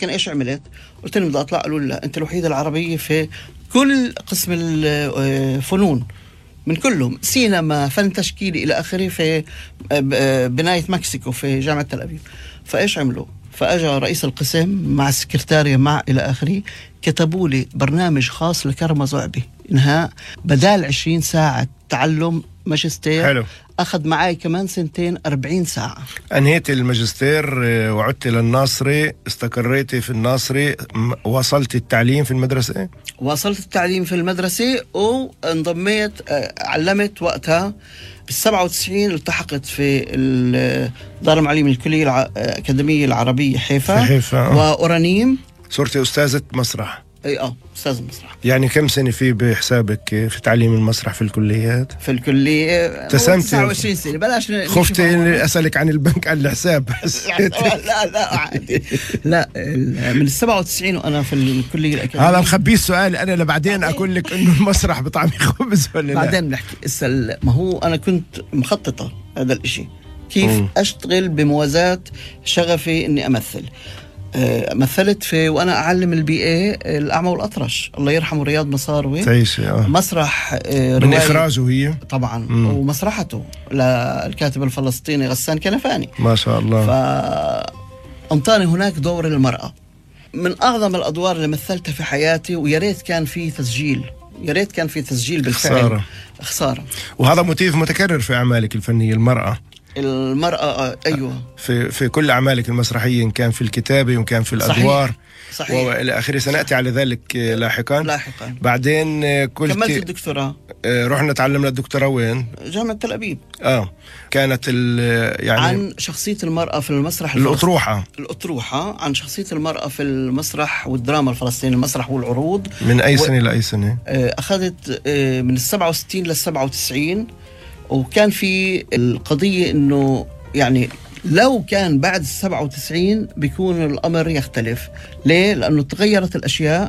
لكن إيش عملت؟ قلت لهم بدي أطلع. قالوا لا، أنت الوحيدة العربية في كل قسم الفنون، من كلهم، سينما، فن تشكيلي إلى آخره، في بناية مكسيكو في جامعة تل أبيب. فإيش عملوا؟ فأجى رئيس القسم مع السكرتارية مع إلى آخره، كتبوا لي برنامج خاص لكرمة زعبي، إنها بدال 20 ساعة تعلم ماجستير، حلو. أخذ معي كمان 2 40 ساعة. أنهيت الماجستير وعدت للناصري، استقريتي في الناصري، واصلت التعليم في المدرسة؟ واصلت التعليم في المدرسة وانضميت، علمت وقتها. بال97 التحقت في دار المعلمين الكلية الأكاديمية العربية حيفا وأورانيم. صرتي أستاذة مسرح؟ أي أستاذ مسرح. يعني كم سنة في بحسابك في تعليم المسرح في الكليات؟ في الكلية 29 سنة. بلاش خفت أسألك عن البنك عن الحساب. لا عادي. لا، من 97 وأنا في الكلية الأكاديمية. هذا مخبيه السؤال أنا لبعدين أقول لك إنه المسرح بطعم خبز ولا لا؟ بعدين بنحكي. ما هو أنا كنت مخططة هذا الإشي، كيف أشتغل بموازاة شغفي إني أمثل. مثلت وأنا أعلم الBA الأعمى والأطرش، الله يرحمه، رياض مصاروي. تعيش مسرح من إخراجه هي طبعا، ومسرحته للكاتب الفلسطيني غسان كنفاني، ما شاء الله. فأنطاني هناك دور المرأة من أعظم الأدوار اللي مثلتها في حياتي، ويا ريت كان في تسجيل، يا ريت كان في تسجيل بالفعل. خسارة. وهذا موتيف متكرر في أعمالك الفنية، المرأة. أيوة، في كل أعمالك المسرحية، إن كان في الكتابة وإن كان في الأدوار. صحيح. وإلى آخره، سنأتي على ذلك لاحقا. بعدين كملت الدكتوراه. رحنا تعلمنا الدكتوراه وين؟ جامعة تل أبيب. كانت يعني عن شخصية المرأة في المسرح الأطروحة، عن شخصية المرأة في المسرح والدراما الفلسطيني، المسرح والعروض. من أي سنة لأي سنة؟ أخذت من 67 ل97. وكان في القضية إنه يعني لو كان بعد 97 بيكون الأمر يختلف. ليه؟ لأنه تغيرت الأشياء.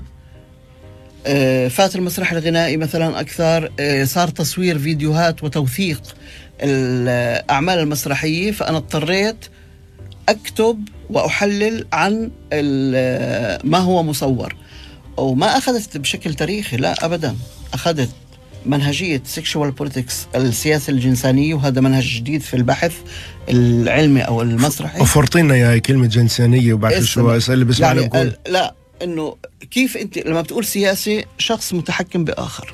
فات المسرح الغنائي مثلا أكثر، صار تصوير فيديوهات وتوثيق الأعمال المسرحية. فأنا اضطريت أكتب وأحلل عن ما هو مصور. وما أخذت بشكل تاريخي، لا أبدا، أخذت منهجية sexual politics، السياسة الجنسانية، وهذا منهج جديد في البحث العلمي أو المسرحي. وفرطينا يا كلمة جنسانية وبعد شو اللي بسمع يعني لا، إنه كيف أنت لما بتقول سياسي شخص متحكم بآخر.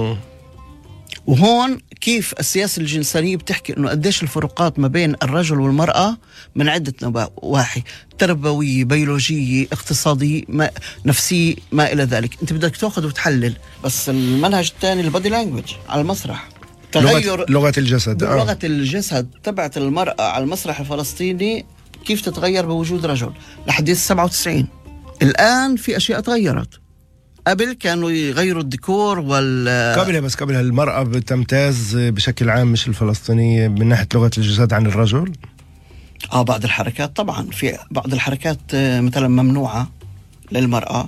وهون كيف السياسة الجنسانية بتحكي إنه قديش الفروقات ما بين الرجل والمرأة من عدة نواحي، تربوية، بيولوجية، اقتصادية، نفسية، ما إلى ذلك. أنت بدك تأخذ وتحلل. بس المنهج الثاني البودي لانجويج على المسرح، تغير لغة الجسد. لغة الجسد تبعت المرأة على المسرح الفلسطيني كيف تتغير بوجود رجل لحد 97. الآن في أشياء تغيرت. قبل كانوا يغيروا الديكور قبلها المرأة بتمتاز بشكل عام، مش الفلسطينية، من ناحية لغة الجسد عن الرجل. بعض الحركات طبعا، في بعض الحركات مثلا ممنوعة للمرأة،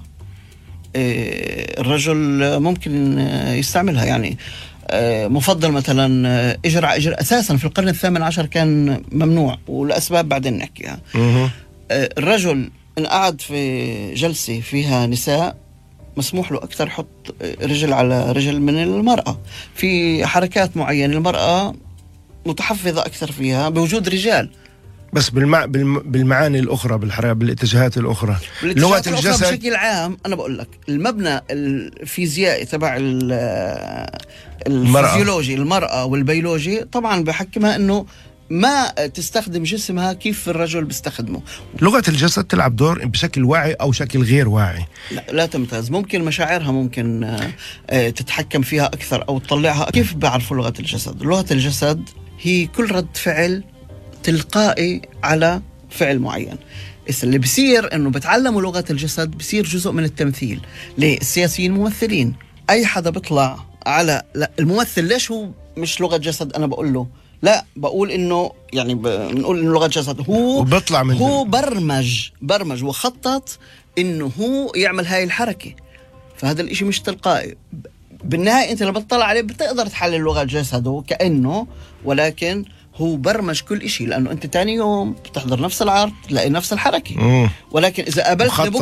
الرجل ممكن يستعملها. يعني مفضل مثلا إجر أساسا في القرن ال18 كان ممنوع، ولأسباب بعدين نحكيها. الرجل إن قعد في جلسة فيها نساء مسموح له أكثر يحط رجل على رجل من المرأة. في حركات معينة المرأة متحفظة أكثر فيها بوجود رجال، بس بالمعاني الأخرى، بالاتجاهات الأخرى. لغة الجسد بشكل عام. أنا بقول لك المبنى الفيزيائي تبع الفيزيولوجي المرأة والبيولوجي طبعا بحكمها أنه ما تستخدم جسمها كيف الرجل بيستخدمه. لغة الجسد تلعب دور بشكل واعي أو شكل غير واعي. لا تمتاز. ممكن مشاعرها ممكن تتحكم فيها أكثر أو تطلعها. كيف بعرفوا لغة الجسد؟ لغة الجسد هي كل رد فعل تلقائي على فعل معين. اللي بيصير إنه بتعلموا لغة الجسد بيصير جزء من التمثيل. ليه؟ السياسيين ممثلين. أي حدا بيطلع على الممثل، ليش هو مش لغة جسد؟ أنا بقول له لا، بقول إنه يعني بنقول إنه لغة جسد هو برمج وخطط إنه هو يعمل هاي الحركة. فهذا الإشي مش تلقائي. بالنهاية أنت لما تطلع عليه بتقدر تحلل لغة جسده كأنه، ولكن هو برمج كل إشي، لأنه أنت تاني يوم بتحضر نفس العرض تلاقي نفس الحركة. ولكن إذا قابلت